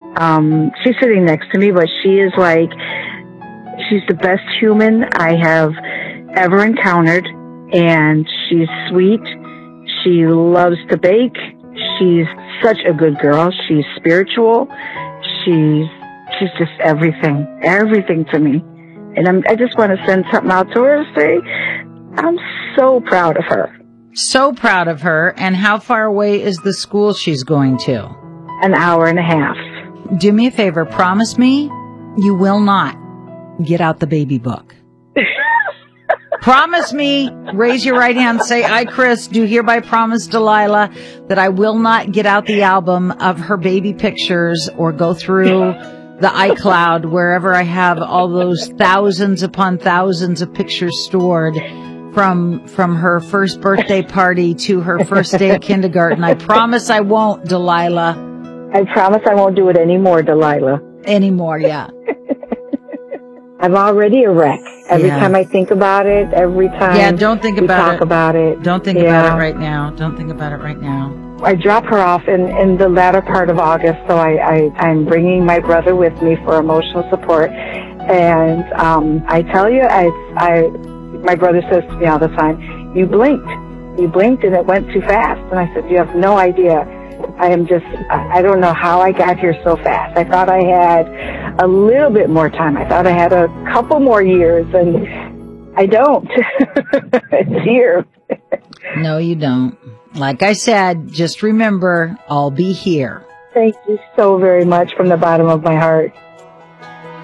She's sitting next to me, but she is like, she's the best human I have ever encountered, and she's sweet. She loves to bake. She's such a good girl. She's spiritual. She's just everything to me. And I just want to send something out to her and say, I'm so proud of her. So proud of her. And how far away is the school she's going to? An hour and a half. Do me a favor. Promise me you will not get out the baby book. Promise me, raise your right hand, say, I, Chris, do hereby promise Delilah that I will not get out the album of her baby pictures or go through the iCloud wherever I have all those thousands upon thousands of pictures stored from her first birthday party to her first day of kindergarten. I promise I won't, Delilah. I promise I won't do it anymore, Delilah. Anymore, yeah. I'm already a wreck. Every time I think about it, every time don't think about talk about it. Don't think about it right now. Don't think about it right now. I drop her off in the latter part of August, so I'm bringing my brother with me for emotional support. And I tell you, my brother says to me all the time, you blinked and it went too fast. And I said, you have no idea. I don't know how I got here so fast. I thought I had a little bit more time. I thought I had a couple more years, and I don't. It's here. No, you don't. Like I said, just remember, I'll be here. Thank you so very much from the bottom of my heart.